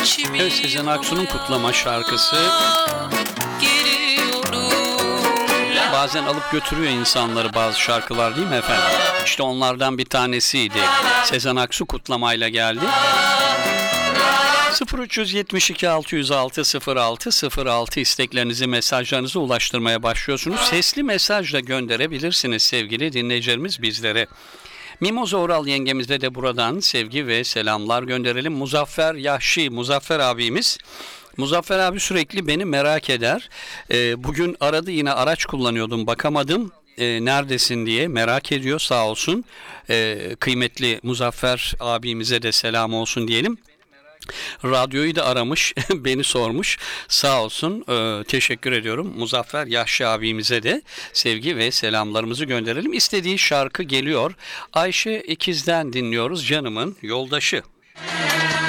Evet, Sezen Aksu'nun kutlama şarkısı bazen alıp götürüyor insanları bazı şarkılar, değil mi efendim? İşte onlardan bir tanesiydi. Sezen Aksu kutlamayla geldi. 0372 606 06 06 isteklerinizi, mesajlarınızı ulaştırmaya başlıyorsunuz. Sesli mesaj da gönderebilirsiniz sevgili dinleyicilerimiz bizlere. Mimoza Oral yengemize de buradan sevgi ve selamlar gönderelim. Muzaffer Yahşi, Muzaffer abimiz. Muzaffer abi sürekli beni merak eder. Bugün aradı, yine araç kullanıyordum, bakamadım. Neredesin diye merak ediyor, sağ olsun. Kıymetli Muzaffer abimize de selam olsun diyelim. Radyoyu da aramış, beni sormuş. Sağ olsun, teşekkür ediyorum. Muzaffer Yahşi abimize de sevgi ve selamlarımızı gönderelim. İstediği şarkı geliyor. Ayşe İkiz'den dinliyoruz, Canımın Yoldaşı.